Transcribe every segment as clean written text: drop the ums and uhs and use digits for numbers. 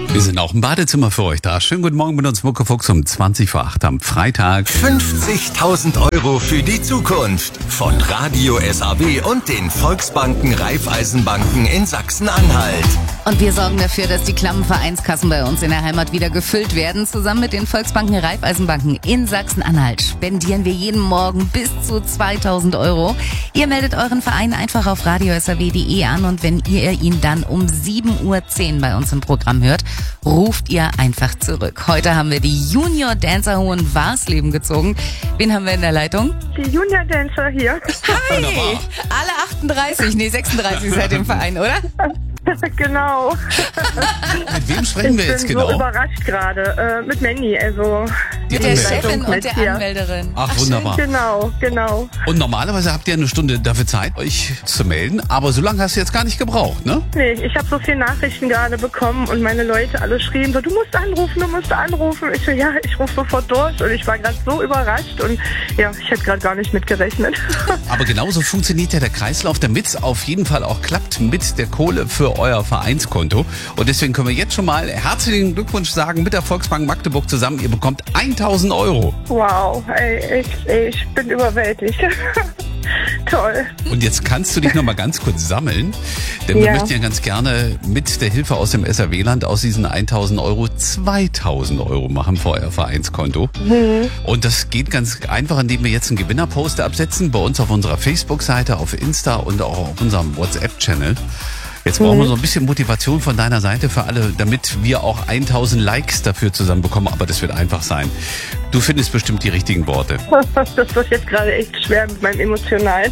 Wir sind auch im Badezimmer für euch da. Schönen guten Morgen mit uns, Muckefuchs, um 20:08 am Freitag. 50.000 Euro für die Zukunft. Von Radio SAW und den Volksbanken Raiffeisenbanken in Sachsen-Anhalt. Und wir sorgen dafür, dass die klammen Vereinskassen bei uns in der Heimat wieder gefüllt werden. Zusammen mit den Volksbanken Raiffeisenbanken in Sachsen-Anhalt spendieren wir jeden Morgen bis zu 2.000 Euro. Ihr meldet euren Verein einfach auf radiosaw.de an und wenn ihr ihn dann um 7:10 Uhr bei uns im Programm hört, ruft ihr einfach zurück. Heute haben wir die Junior Dancer Hohen Warsleben gezogen. Wen haben wir in der Leitung? Die Junior Dancer hier. Hi! Alle 36 seid im Verein, oder? Genau. Mit wem sprechen wir jetzt Ich bin genau? so überrascht gerade. Mit Manny, also Mit der Anmeldung Chefin und der hier. Anmelderin. Ach, wunderbar. Genau. Und normalerweise habt ihr eine Stunde dafür Zeit, euch zu melden, aber so lange hast du jetzt gar nicht gebraucht, ne? Nee, ich habe so viele Nachrichten gerade bekommen und meine Leute alle schrien so, du musst anrufen. Ich so, ja, ich rufe sofort durch und ich war gerade so überrascht und ja, ich hätte gerade gar nicht mitgerechnet. Aber genauso funktioniert ja der Kreislauf, damit es auf jeden Fall auch klappt mit der Kohle für euer Vereinskonto. Und deswegen können wir jetzt schon mal herzlichen Glückwunsch sagen mit der Volksbank Magdeburg zusammen. Ihr bekommt 1.000 Euro. Wow, ey, ich bin überwältigt. Toll. Und jetzt kannst du dich noch mal ganz kurz sammeln, denn wir Ja. möchten ja ganz gerne mit der Hilfe aus dem SAW-Land aus diesen 1.000 Euro 2.000 Euro machen für euer Vereinskonto. Und das geht ganz einfach, indem wir jetzt einen Gewinnerposter absetzen, bei uns auf unserer Facebook-Seite, auf Insta und auch auf unserem WhatsApp-Channel. Jetzt brauchen wir so ein bisschen Motivation von deiner Seite für alle, damit wir auch 1.000 Likes dafür zusammenbekommen, aber das wird einfach sein. Du findest bestimmt die richtigen Worte. Das wird jetzt gerade echt schwer mit meinem Emotionalen.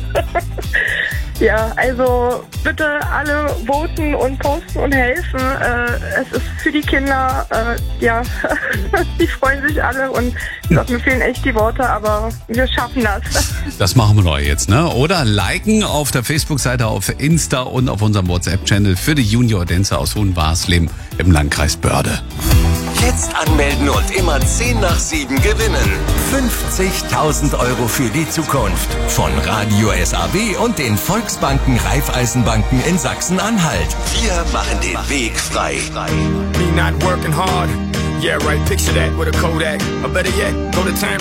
Ja, also bitte alle voten und posten und helfen. Es ist für die Kinder, ja, die freuen sich alle und mir fehlen echt die Worte, aber wir schaffen das. Das machen wir doch jetzt, ne? Oder liken auf der Facebook-Seite, auf Insta und auf unserem WhatsApp-Channel für die Junior Dancer aus Hohenwarsleben im Landkreis Börde. Jetzt anmelden und immer 6:10 gewinnen. 50.000 Euro für die Zukunft. Von Radio SAW und den Volksbanken Raiffeisenbanken in Sachsen-Anhalt. Wir machen den Weg frei. Me not working hard. Yeah, right. Picture that with a Kodak. Or better yet, go to time.